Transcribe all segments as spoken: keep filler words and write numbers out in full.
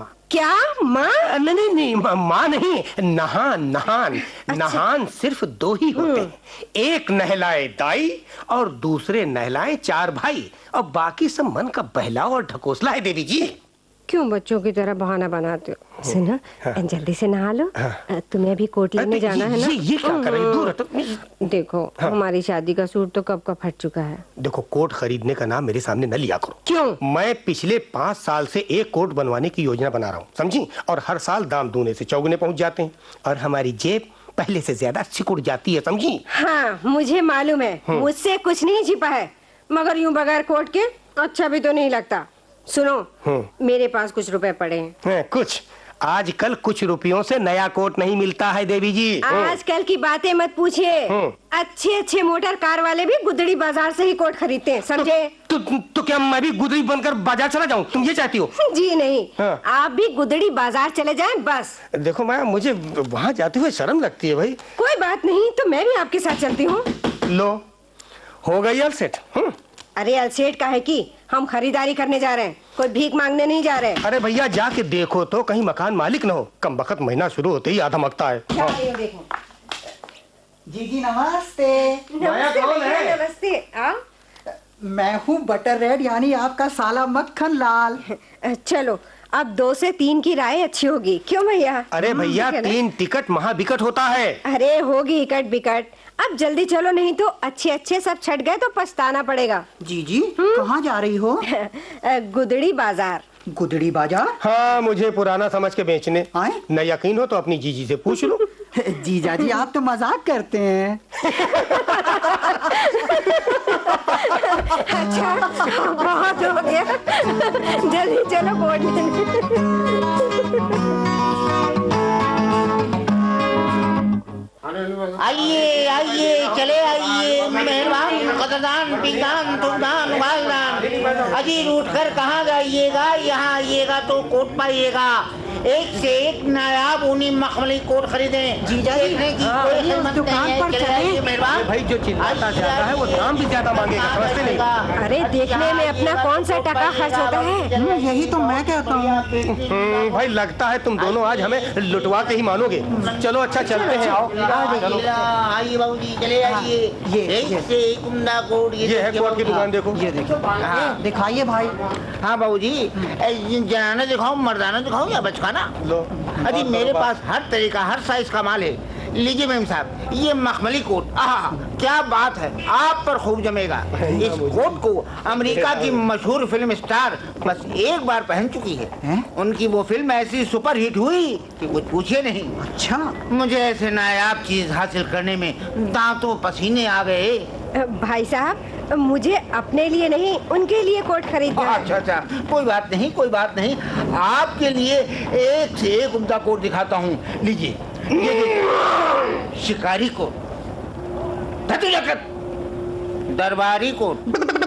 माँ। क्या माँ? नहीं नहीं नहीं, माँ नहीं, नहान नहान। अच्छा। नहान सिर्फ दो ही होते हैं, एक नहलाए दाई और दूसरे नहलाए चार भाई, और बाकी सब मन का बहलाव और ढकोसला है देवी जी। क्यों बच्चों की तरह बहाना बनाते हो? सुनो, हाँ। जल्दी से नहा लो। हाँ। तुम्हें अभी कोट लेने जाना है ना? ये, ये क्या कर रही है? दूर हटो। देखो, हाँ। हमारी शादी का सूट तो कब का फट चुका है। देखो, कोट खरीदने का नाम मेरे सामने न लिया करो। क्यों? मैं पिछले पाँच साल से एक कोट बनवाने की योजना बना रहा हूँ, समझी? और हर साल दाम दूने से चौगुने पहुँच जाते हैं और हमारी जेब पहले से ज्यादा सिकुड़ जाती है, समझी? हाँ, मुझे मालूम है, मुझसे कुछ नहीं छिपा है, मगर यूं बगैर कोट के अच्छा भी तो नहीं लगता। सुनो, मेरे पास कुछ रुपए पड़े हैं। है, कुछ? आजकल कुछ रुपयों से नया कोट नहीं मिलता है देवी जी। आजकल की बातें मत पूछिए। अच्छे अच्छे मोटर कार वाले भी गुदड़ी बाजार से ही कोट खरीदते हैं, समझे? तो, तो, तो क्या मैं भी गुदड़ी बनकर बाजार चला जाऊं? तुम ये चाहती हो? जी नहीं। हाँ। आप भी गुदड़ी बाजार चले जाएं बस। देखो मैं, मुझे वहाँ जाते हुए शर्म लगती है भाई। कोई बात नहीं, तो मैं भी आपके साथ चलती हूँ। लो, हो गई अलसेट। अरे अलसेट का है कि हम खरीदारी करने जा रहे हैं, कोई भीख मांगने नहीं जा रहे। अरे भैया जाके देखो तो कहीं मकान मालिक न हो, कम बखत महीना शुरू होते ही आधा मकता है। जा रही हो, देखो। जी जी नमस्ते। नमस्ते कौन है? नमस्ते। आ? मैं हूँ बटर रेड, यानी आपका साला मक्खन लाल। चलो, अब दो से तीन की राय अच्छी होगी, क्यों भैया? अरे भैया, तीन टिकट महाविकट होता है। अरे होगी इकट बिकट, अब जल्दी चलो, नहीं तो अच्छे अच्छे सब छट गए तो पछताना पड़ेगा। जी जी, कहाँ जा रही हो? गुदड़ी बाजार। गुदड़ी बाजार? हाँ, मुझे पुराना समझ के बेचने। न यकीन हो तो अपनी जीजी से पूछ लो। जीजा जी, आप तो मजाक करते हैं। अच्छा, बहुत हो गया, जल्दी चलो कोट लेने। आइए आइए, चले आइए, मेहरबान कदरदान पिकान तुमदान वालदान। अजीर उठकर कहाँ जाइएगा, यहाँ आइएगा तो कोट पाइएगा। एक से एक नायाब ऊनी मखमली कोट खरीदें। जीजा जी, देखने की कोई कीमत नहीं है, चले आइए मेहरबान। भाई जो चिल्लाता ज्यादा है वो दाम भी ज्यादा मांगेगा, समझते नहीं? अरे देखने में अपना कौन सा टका खर्च होता है? यही तो मैं कहता हूँ। भाई लगता है तुम दोनों आज हमें लुटवा के ही मानोगे। चलो अच्छा चलते हैं, आओ। आइए बाबूजी, चले आइए। ये एक से एक उम्दा कोट, ये है कोट की दुकान, देखो। ये देखो, दिखाइए भाई। हाँ बाबूजी, जनाना दिखाओ, मर्दाना दिखाओ या बचकाना? लो। अजी मेरे पास हर तरीका, हर साइज का माल है। लीजिए मेम साहब, ये मखमली कोट, आहा क्या बात है, आप पर खूब जमेगा। इस कोट को अमेरिका की मशहूर फिल्म स्टार बस एक बार पहन चुकी है, है? उनकी वो फिल्म ऐसी सुपर हिट हुई कि कुछ पूछिए नहीं। अच्छा, मुझे ऐसे नायाब चीज हासिल करने में दांतों पसीने आ गए। भाई साहब, मुझे अपने लिए नहीं, उनके लिए कोट खरीदना है। अच्छा अच्छा, कोई बात नहीं, कोई बात नहीं, आपके लिए एक से एक उम्दा कोट दिखाता हूँ। लीजिए, ये शिकारी कोट, दरबारी कोट,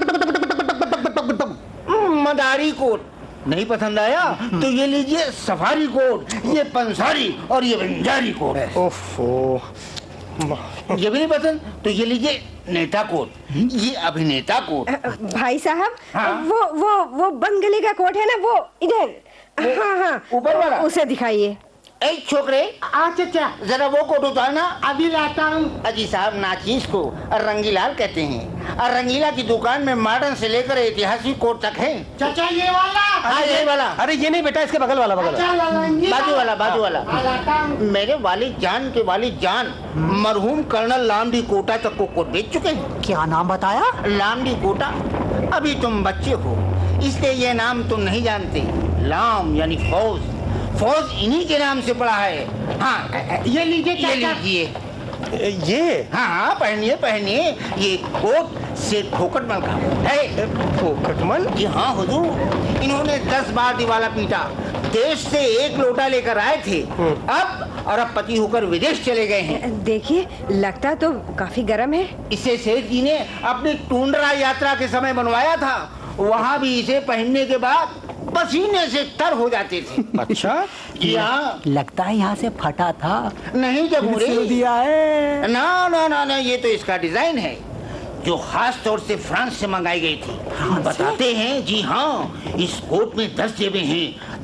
मदारी कोट। नहीं पसंद आया तो ये लीजिए सफारी कोट, ये पंसारी और ये बंजारी कोट। ओफो, ये भी नहीं पसंद तो ये लीजिए नेता कोट, ये अभिनेता कोट। भाई साहब, हाँ? वो वो वो बंगले का कोट है ना, वो इधर, हाँ हाँ ऊपर वाला, उसे दिखाइए। एक छोकरे, अच्छा अच्छा, जरा वो कोट उतार ना, अभी लाता हूँ। अजी साहब, नाचीज को रंगीलाल कहते हैं, और रंगीला की दुकान में मॉडर्न से लेकर ऐतिहासिक कोट तक है। चाचा ये वाला? हाँ ये वाला। अरे ये नहीं बेटा, इसके बगल वाला, बगल बाजू वाला, बाजू वाला। मेरे वालिद जान के वालिद जान मरहूम कर्नल लामडी कोटा तक को कोट बेच चुके हैं। क्या नाम बताया? लामडी कोटा। अभी तुम बच्चे हो इसलिए ये नाम तुम नहीं जानते। लाम यानी फौज, फौज इन्हीं के नाम से पड़ा है। हाँ ये लीजिए, ये लीजिए। ये हाँ हाँ, पहनिए पहनिए, ये कोट से फोकटमल का है। फोकटमल? जी हाँ हुजूर, इन्होंने दस बार दिवाला पीटा, देश से एक लोटा लेकर आए थे, अब अरबपति होकर विदेश चले गए हैं। देखिए, लगता तो काफी गर्म है। इसे सेठ जी ने अपनी टुंड्रा यात्रा के समय बनवाया था, वहाँ भी इसे पहनने के बाद पसीने से तर हो जाते थे। अच्छा, यहाँ लगता है यहाँ से फटा था। नहीं जबूरे, सिल दिया है। ना ना ना ना, ये तो इसका डिजाइन है जो खास तौर से फ्रांस से मंगाई गई थी। बताते हैं, जी हाँ, इस कोट में दस जेबें हैं